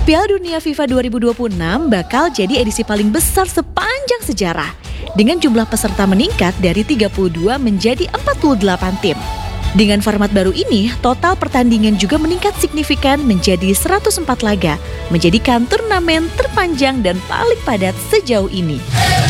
Piala Dunia FIFA 2026 bakal jadi edisi paling besar sepanjang sejarah, dengan jumlah peserta meningkat dari 32 menjadi 48 tim. Dengan format baru ini, total pertandingan juga meningkat signifikan menjadi 104 laga, menjadikan turnamen terpanjang dan paling padat sejauh ini.